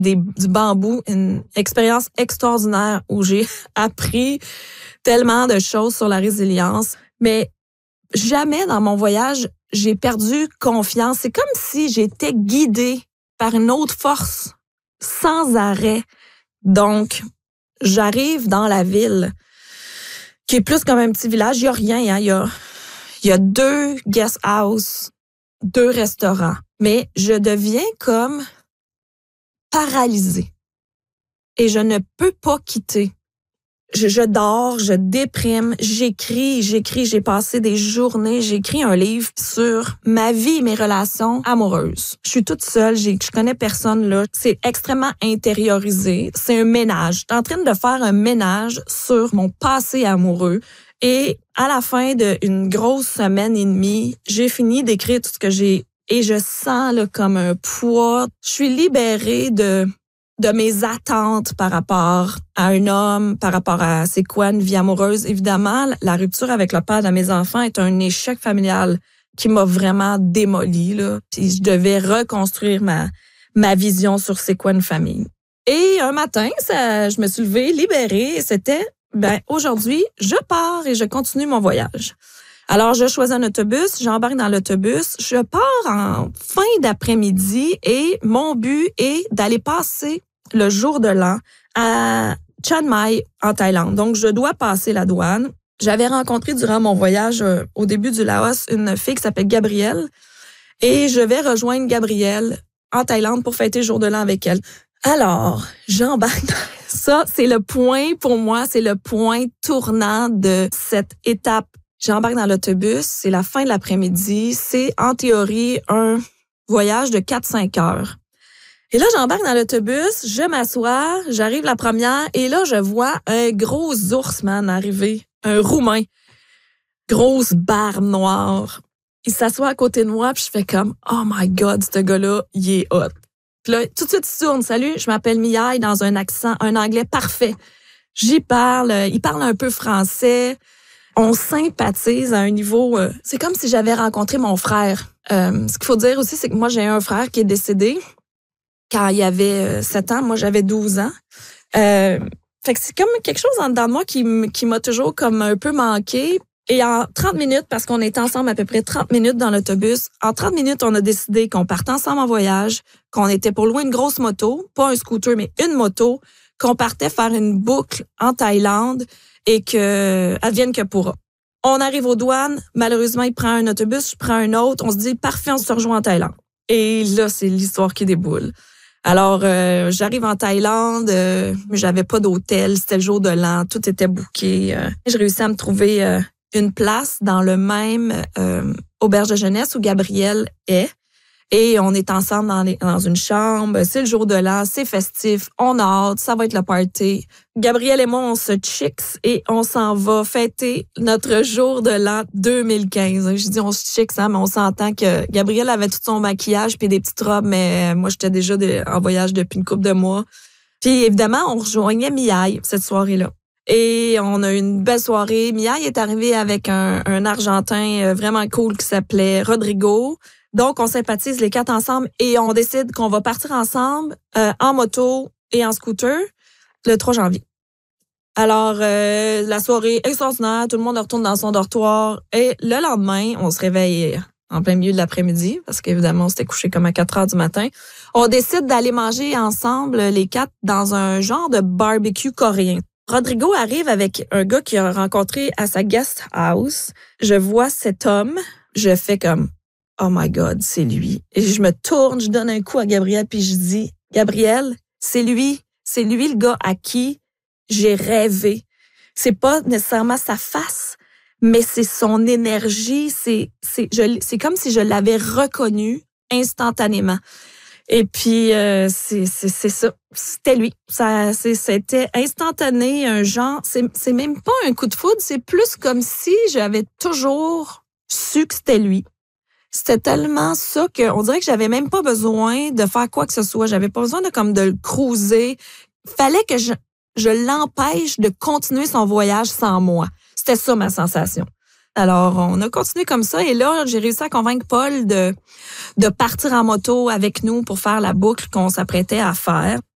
du bambou, une expérience extraordinaire où j'ai appris tellement de choses sur la résilience. Mais jamais dans mon voyage, j'ai perdu confiance. C'est comme si j'étais guidée par une autre force sans arrêt. Donc, j'arrive dans la ville, qui est plus comme un petit village. Il n'y a rien, hein. Il y a 2 guest houses, 2 restaurants. Mais je deviens comme paralysée. Et je ne peux pas quitter. Je dors, je déprime, j'écris. J'ai passé des journées, j'ai écrit un livre sur ma vie et mes relations amoureuses. Je suis toute seule, je connais personne là. C'est extrêmement intériorisé. C'est un ménage. Je suis en train de faire un ménage sur mon passé amoureux. Et à la fin d'une grosse semaine et demie, j'ai fini d'écrire tout ce que j'ai et je sens là, comme un poids. Je suis libérée de mes attentes par rapport à un homme, par rapport à c'est quoi une vie amoureuse. Évidemment, la rupture avec le père de mes enfants est un échec familial qui m'a vraiment démolie, là. Puis je devais reconstruire ma vision sur c'est quoi une famille. Et un matin, je me suis levée, libérée, et c'était, aujourd'hui, je pars et je continue mon voyage. Alors, je choisis un autobus, j'embarque dans l'autobus, je pars en fin d'après-midi et mon but est d'aller passer le jour de l'an à Chiang Mai, en Thaïlande. Donc, je dois passer la douane. J'avais rencontré durant mon voyage au début du Laos une fille qui s'appelle Gabrielle et je vais rejoindre Gabrielle en Thaïlande pour fêter le jour de l'an avec elle. Alors, j'embarque dans ça. C'est le point, pour moi, c'est le point tournant de cette étape. J'embarque dans l'autobus, c'est la fin de l'après-midi. C'est, en théorie, un voyage de 4-5 heures. Et là, j'embarque dans l'autobus, je m'assois, j'arrive la première, et là, je vois un gros ours, man, arriver. Un Roumain. Grosse barbe noire. Il s'assoit à côté de moi, puis je fais comme, oh my God, ce gars-là, il est hot. Puis là, tout de suite, il tourne. Salut, je m'appelle Miaille, dans un accent, un anglais parfait. J'y parle, il parle un peu français. On sympathise à un niveau... c'est comme si j'avais rencontré mon frère. Ce qu'il faut dire aussi, c'est que moi, j'ai un frère qui est décédé quand il avait 7 ans. Moi, j'avais 12 ans. Fait que c'est comme quelque chose en dedans de moi qui m'a toujours comme un peu manqué. Et en 30 minutes, parce qu'on était ensemble à peu près 30 minutes dans l'autobus, en 30 minutes, on a décidé qu'on partait ensemble en voyage, qu'on était pour louer une grosse moto, pas un scooter, mais une moto, qu'on partait faire une boucle en Thaïlande et que advienne que pourra. On arrive aux douanes, malheureusement, il prend un autobus, je prends un autre, on se dit, parfait, on se rejoint en Thaïlande. Et là, c'est l'histoire qui déboule. Alors, j'arrive en Thaïlande, j'avais pas d'hôtel, c'était le jour de l'an, tout était booké. J'ai réussi à me trouver une place dans le même auberge de jeunesse où Gabrielle est. Et on est ensemble dans une chambre. C'est le jour de l'an, c'est festif, on a hâte, ça va être le party. Gabrielle et moi, on se chicks et on s'en va fêter notre jour de l'an 2015. Je dis on se chicks, hein, mais on s'entend que Gabrielle avait tout son maquillage puis des petites robes, mais moi, j'étais déjà en voyage depuis une couple de mois. Puis évidemment, on rejoignait Miaille cette soirée-là. Et on a eu une belle soirée. Miaille est arrivé avec un Argentin vraiment cool qui s'appelait Rodrigo. Donc, on sympathise les 4 ensemble et on décide qu'on va partir ensemble en moto et en scooter le 3 janvier. Alors, la soirée extraordinaire, tout le monde retourne dans son dortoir et le lendemain, on se réveille en plein milieu de l'après-midi parce qu'évidemment, on s'était couché comme à 4 heures du matin. On décide d'aller manger ensemble les 4 dans un genre de barbecue coréen. Rodrigo arrive avec un gars qu'il a rencontré à sa guest house. Je vois cet homme, je fais comme oh my God, c'est lui. Et je me tourne, je donne un coup à Gabrielle puis je dis, Gabrielle, c'est lui le gars à qui j'ai rêvé. C'est pas nécessairement sa face, mais c'est son énergie, c'est comme si je l'avais reconnu instantanément. Et puis c'est ça, c'était lui. C'était instantané, un genre, c'est même pas un coup de foudre, c'est plus comme si j'avais toujours su que c'était lui. C'était tellement ça qu'on dirait que j'avais même pas besoin de faire quoi que ce soit. J'avais pas besoin de le cruiser. Fallait que je l'empêche de continuer son voyage sans moi. C'était ça ma sensation. Alors, on a continué comme ça. Et là, j'ai réussi à convaincre Paul de partir en moto avec nous pour faire la boucle qu'on s'apprêtait à faire.